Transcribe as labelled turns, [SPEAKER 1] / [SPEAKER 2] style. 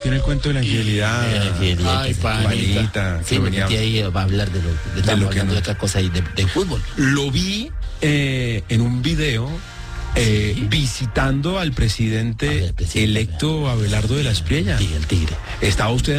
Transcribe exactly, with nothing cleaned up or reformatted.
[SPEAKER 1] tiene el cuento de la infidelidad.
[SPEAKER 2] De la infidelidad,
[SPEAKER 3] Ay,
[SPEAKER 2] que-
[SPEAKER 1] Panita,
[SPEAKER 2] Sí,
[SPEAKER 1] que
[SPEAKER 2] me
[SPEAKER 1] venía-
[SPEAKER 2] metí ahí va a hablar de lo, de,
[SPEAKER 1] de lo que
[SPEAKER 2] hablando
[SPEAKER 1] no.
[SPEAKER 2] de otra cosa y de, de fútbol.
[SPEAKER 1] Lo vi eh, en un video eh,
[SPEAKER 2] Sí.
[SPEAKER 1] visitando al presidente,
[SPEAKER 2] A ver, presidente
[SPEAKER 1] electo Abelardo de la Espriella.
[SPEAKER 2] Sí, el tigre.
[SPEAKER 1] Estaba usted